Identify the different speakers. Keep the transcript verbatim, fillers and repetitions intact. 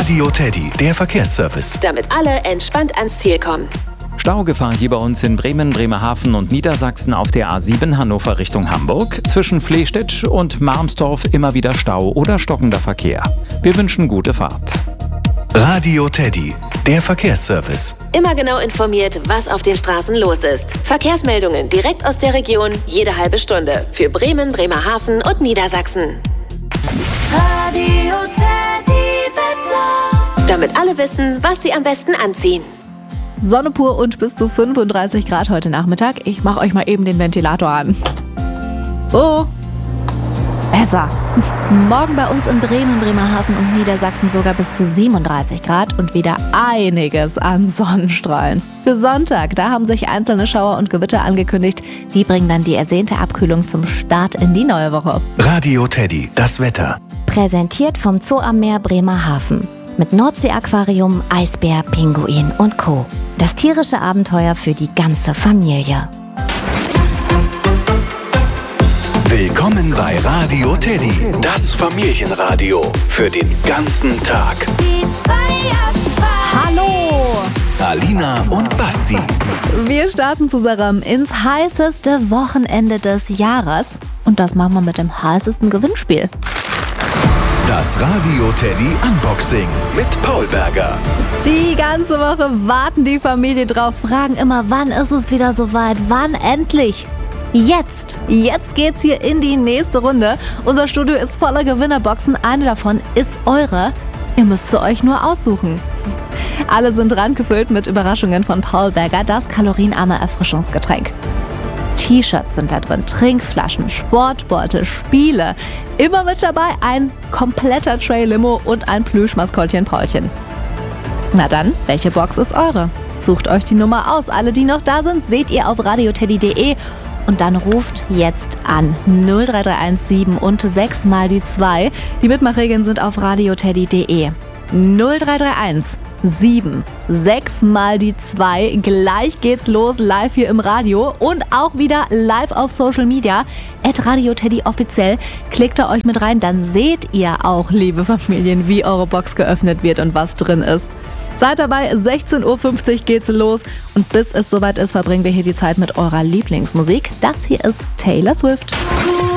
Speaker 1: Radio Teddy, der Verkehrsservice.
Speaker 2: Damit alle entspannt ans Ziel kommen.
Speaker 3: Staugefahr hier bei uns in Bremen, Bremerhaven und Niedersachsen auf der A sieben Hannover Richtung Hamburg. Zwischen Flehstedt und Marmsdorf immer wieder Stau oder stockender Verkehr. Wir wünschen gute Fahrt.
Speaker 1: Radio Teddy, der Verkehrsservice.
Speaker 2: Immer genau informiert, was auf den Straßen los ist. Verkehrsmeldungen direkt aus der Region, jede halbe Stunde. Für Bremen, Bremerhaven und Niedersachsen.
Speaker 4: Radio Teddy Wetter.
Speaker 2: Damit alle wissen, was sie am besten anziehen.
Speaker 5: Sonne pur und bis zu fünfunddreißig Grad heute Nachmittag. Ich mache euch mal eben den Ventilator an. So. Besser. Morgen bei uns in Bremen, Bremerhaven und Niedersachsen sogar bis zu siebenunddreißig Grad und wieder einiges an Sonnenstrahlen. Für Sonntag, da haben sich einzelne Schauer und Gewitter angekündigt. Die bringen dann die ersehnte Abkühlung zum Start in die neue Woche.
Speaker 1: Radio Teddy, das Wetter.
Speaker 6: Präsentiert vom Zoo am Meer Bremerhaven. Mit Nordsee-Aquarium, Eisbär, Pinguin und Co. Das tierische Abenteuer für die ganze Familie.
Speaker 1: Willkommen bei Radio Teddy, das Familienradio für den ganzen Tag.
Speaker 4: Die zwei ab zwei.
Speaker 5: Hallo!
Speaker 1: Alina und Basti.
Speaker 5: Wir starten zusammen ins heißeste Wochenende des Jahres. Und das machen wir mit dem heißesten Gewinnspiel.
Speaker 1: Das Radio Teddy Unboxing mit Paul Berger.
Speaker 5: Die ganze Woche warten die Familie drauf, fragen immer, wann ist es wieder soweit, wann endlich? Jetzt, jetzt geht's hier in die nächste Runde. Unser Studio ist voller Gewinnerboxen, eine davon ist eure. Ihr müsst sie euch nur aussuchen. Alle sind randgefüllt mit Überraschungen von Paul Berger, das kalorienarme Erfrischungsgetränk. T-Shirts sind da drin, Trinkflaschen, Sportbeutel, Spiele. Immer mit dabei ein kompletter Tray-Limo und ein Plüschmaskottchen Paulchen. Na dann, welche Box ist eure? Sucht euch die Nummer aus. Alle, die noch da sind, seht ihr auf radioteddy punkt de und dann ruft jetzt an null drei drei eins sieben und sechs mal die zwei. Die Mitmachregeln sind auf radioteddy punkt de. null drei drei eins sieben, sechs mal die zwei. Gleich geht's los, live hier im Radio und auch wieder live auf Social Media. at radioteddy offiziell. Klickt da euch mit rein, dann seht ihr auch, liebe Familien, wie eure Box geöffnet wird und was drin ist. Seid dabei, sechzehn Uhr fünfzig geht's los und bis es soweit ist, verbringen wir hier die Zeit mit eurer Lieblingsmusik. Das hier ist Taylor Swift.